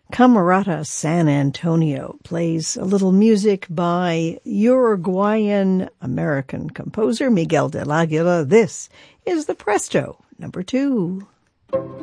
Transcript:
Camerata San Antonio plays a little music by Uruguayan-American composer Miguel del Aguila. This is the Presto, number 2.